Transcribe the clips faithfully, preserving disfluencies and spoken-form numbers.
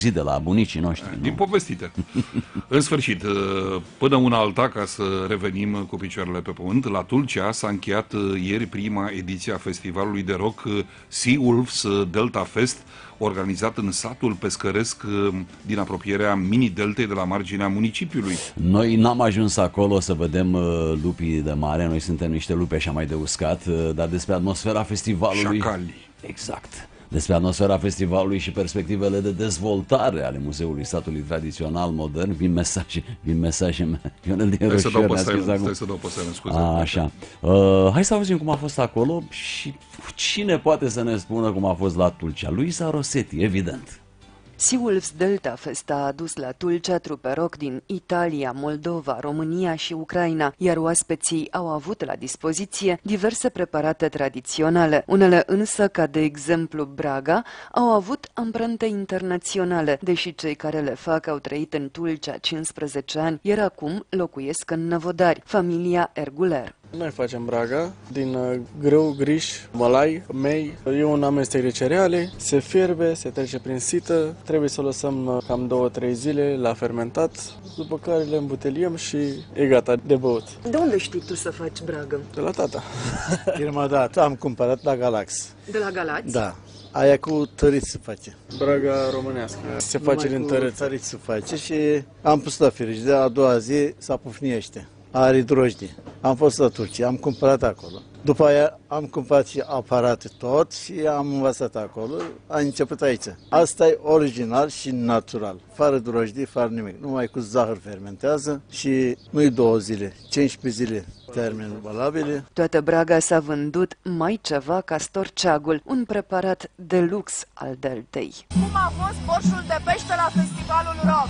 zi de la bunicii noștri. Din nu? povestite. În sfârșit, până una alta, ca să revenim cu picioarele pe pământ, la Tulcea s-a încheiat ieri prima ediție a festivalului de rock Sea Wolves Delta Fest, organizat în satul pescăresc din apropierea mini-deltei de la marginea municipiului. Noi n-am ajuns acolo să vedem uh, lupii de mare, noi suntem niște lupi așa mai de uscat, uh, dar despre atmosfera festivalului... Șacali. Exact. Despre atmosfera festivalului și perspectivele de dezvoltare ale Muzeului Satului Tradițional Modern, vin mesaje, vin mesaje, Ionel din Roșior ne-a scris acum. Stai să dau pe silent, scuze. A, așa. Uh, hai să auzim cum a fost acolo și cine poate să ne spună cum a fost la Tulcea. Luisa Rosetti, evident. Sea Wolves Delta Fest a adus la Tulcea trupe rock din Italia, Moldova, România și Ucraina, iar oaspeții au avut la dispoziție diverse preparate tradiționale. Unele însă, ca de exemplu Braga, au avut amprente internaționale, deși cei care le fac au trăit în Tulcea cincisprezece ani, iar acum locuiesc în Năvodari, familia Erguler. Noi facem Braga din grâu, griș, mălai, mei. E un amestec de cereale, se fierbe, se trece prin sită, trebuie să o lăsăm cam două trei zile la fermentat, după care le îmbuteliem și e gata de băut. De unde știi tu să faci Braga? De la tata. Prima dată am cumpărat la Galax. De la Galați? Da. Aia cu tăriți se face. Braga românească. Se face din tăriți. Tăriți se face și am pus la frigider, a doua zi s-a pufniește. Are drojdie. Am fost la Turcia, am cumpărat acolo. După aia am cumpărat și aparate tot și am învățat acolo. A început aici. Asta e original și natural. Fără drojdie, fără nimic. Numai cu zahăr fermentează și nu-i două zile, cincisprezece zile termen valabile. Toată Braga s-a vândut mai ceva ca storceagul, un preparat de lux al Deltei. Cum a fost borșul de pește la festivalul rock?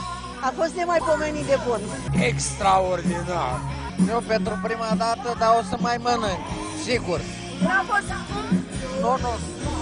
A fost nemaipomenit de bun. Extraordinar. Eu pentru prima dată, dar o să mai mănânc, sigur. N-a fost Nu, nu,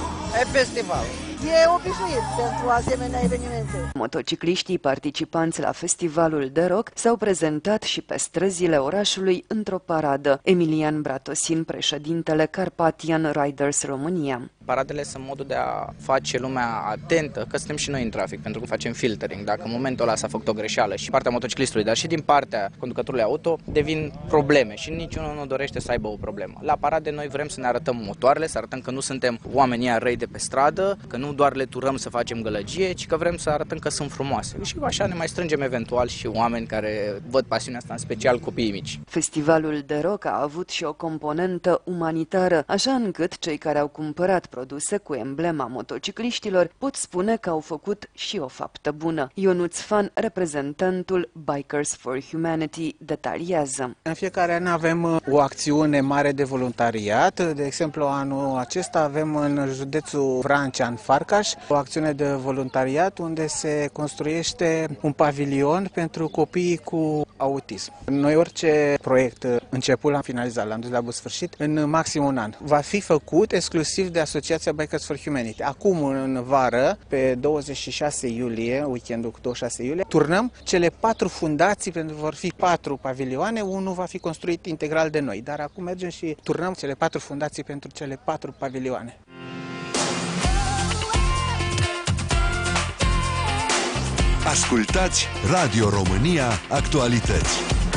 e festival. E obișnuit pentru asemenea evenimente. Motocicliștii participanți la festivalul de rock s-au prezentat și pe străzile orașului într-o paradă. Emilian Bratosin, președintele Carpathian Riders România. Paradele sunt modul de a face lumea atentă, că suntem și noi în trafic, pentru că facem filtering. Dacă în momentul ăla s-a făcut o greșeală și partea motociclistului, dar și din partea conducătorului auto, devin probleme și niciunul nu dorește să aibă o problemă. La parade noi vrem să ne arătăm motoarele, să arătăm că nu suntem oamenii răi de pe stradă, că nu doar le turăm să facem gălăgie, ci că vrem să arătăm că sunt frumoase. Și așa ne mai strângem eventual și oameni care văd pasiunea asta, în special copiii mici. Festivalul de rock a avut și o componentă umanitară, așa încât cei care au cumpărat produse cu emblema motocicliștilor pot spune că au făcut și o faptă bună. Ionuț Fan, reprezentantul Bikers for Humanity, detaliază. În fiecare an avem o acțiune mare de voluntariat. De exemplu, anul acesta avem în județul Vrancea, în Farcaș, o acțiune de voluntariat unde se construiește un pavilion pentru copiii cu autism. Noi orice proiect început l-am finalizat, l-am dus la bun sfârșit în maxim un an. Va fi făcut exclusiv de Asociația Bikers for Humanity. Acum, în vară, pe douăzeci și șase iulie, weekendul cu douăzeci și șase iulie, turnăm cele patru fundații, pentru că vor fi patru pavilioane, unul va fi construit integral de noi, dar acum mergem și turnăm cele patru fundații pentru cele patru pavilioane. Ascultați Radio România Actualități.